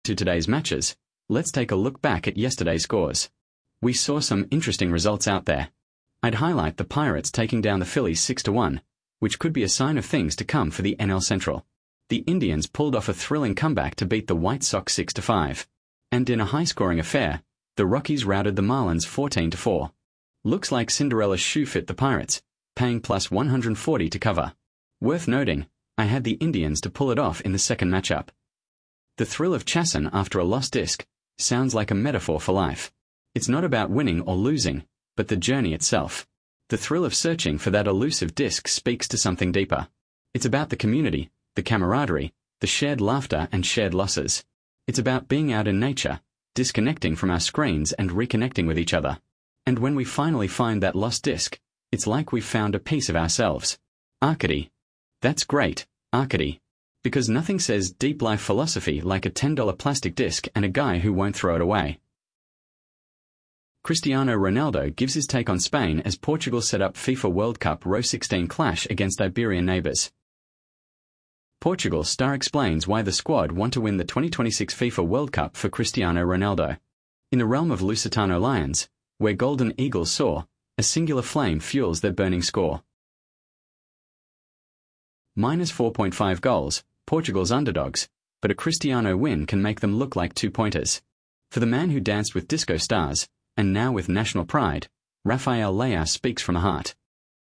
To today's matches, let's take a look back at yesterday's scores. We saw some interesting results out there. I'd highlight the Pirates taking down the Phillies 6-1, which could be a sign of things to come for the NL Central. The Indians pulled off a thrilling comeback to beat the White Sox 6-5. And in a high-scoring affair, the Rockies routed the Marlins 14-4. Looks like Cinderella's shoe fit the Pirates, paying plus 140 to cover. Worth noting, I had the Indians to pull it off in the second matchup. The thrill of chasing after a lost disc sounds like a metaphor for life. It's not about winning or losing, but the journey itself. The thrill of searching for that elusive disc speaks to something deeper. It's about the community, the camaraderie, the shared laughter and shared losses. It's about being out in nature, disconnecting from our screens and reconnecting with each other. And when we finally find that lost disc, it's like we've found a piece of ourselves. Arcady. That's great, Arcady. Because nothing says deep life philosophy like a $10 plastic disc and a guy who won't throw it away. Cristiano Ronaldo gives his take on Spain as Portugal set up FIFA World Cup Row 16 clash against Iberian neighbours. Portugal star explains why the squad want to win the 2026 FIFA World Cup for Cristiano Ronaldo. In the realm of Lusitano Lions, where Golden Eagles soar, a singular flame fuels their burning score. Minus 4.5 goals, Portugal's underdogs, but a Cristiano win can make them look like 2-pointers. For the man who danced with disco stars, and now with national pride, Rafael Leao speaks from the heart.